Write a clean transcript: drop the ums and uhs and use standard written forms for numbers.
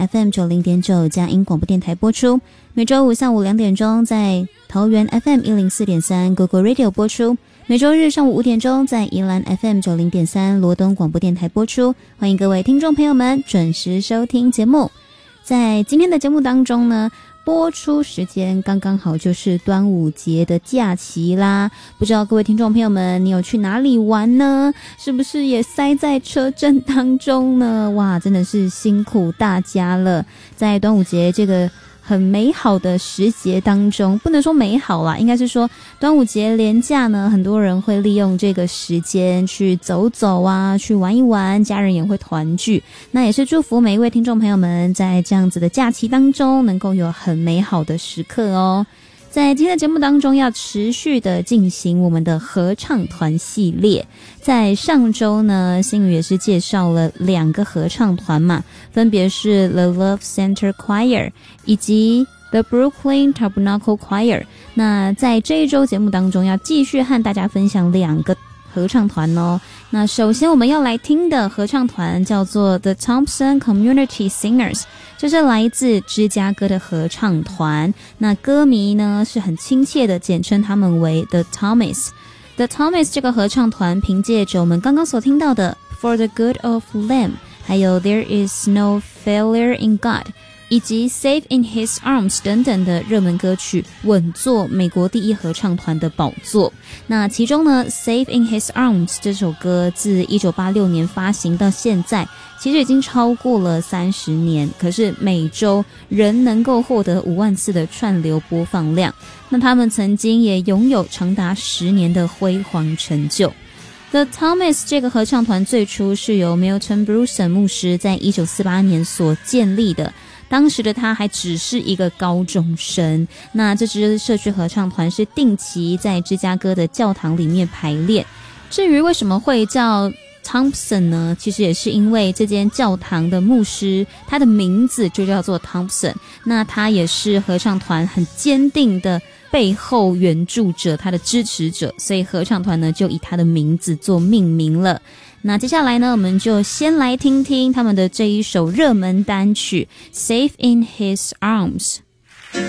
FM 90.9佳音广播电台播出，每周五下午2点钟在桃园 FM 104.3 Google Radio 播出，每周日上午5点钟在宜兰 FM 90.3罗东广播电台播出。欢迎各位听众朋友们准时收听节目。在今天的节目当中呢，播出时间刚刚好就是端午节的假期啦，不知道各位听众朋友们你有去哪里玩呢？是不是也塞在车阵当中呢？哇，真的是辛苦大家了。在端午节这个很美好的时节当中，不能说美好啦，应该是说端午节连假呢，很多人会利用这个时间去走走啊，去玩一玩，家人也会团聚。那也是祝福每一位听众朋友们在这样子的假期当中能够有很美好的时刻哦。在今天的节目当中要持续的进行我们的合唱团系列。在上周呢，新宇也是介绍了2个合唱团嘛，分别是 The Love Center Choir 以及 The Brooklyn Tabernacle Choir。 那在这一周节目当中要继续和大家分享2个合唱团哦。那首先我们要来听的合唱团叫做 The Thompson Community Singers， 这是来自芝加哥的合唱团。那歌迷呢是很亲切的简称他们为 The Thomas。The Thomas 这个合唱团凭借着我们刚刚所听到的 For the Good of Lamb， 还有 There is no failure in God， 以及 Safe in His Arms 等等的热门歌曲稳坐美国第一合唱团的宝座。那其中呢 Safe in His Arms 这首歌自1986年发行到现在，其实已经超过了30年，可是每周仍能够获得5万次的串流播放量。那他们曾经也拥有长达10年的辉煌成就。The Thomas 这个合唱团最初是由 Milton Brunson 牧师在1948年所建立的，当时的他还只是一个高中生。那这支社区合唱团是定期在芝加哥的教堂里面排练。至于为什么会叫Thompson 呢？其实也是因为这间教堂的牧师，他的名字就叫做 Thompson， 那他也是合唱团很坚定的背后援助者，他的支持者，所以合唱团呢就以他的名字做命名了。那接下来呢，我们就先来听听他们的这一首热门单曲 Safe in His Arms。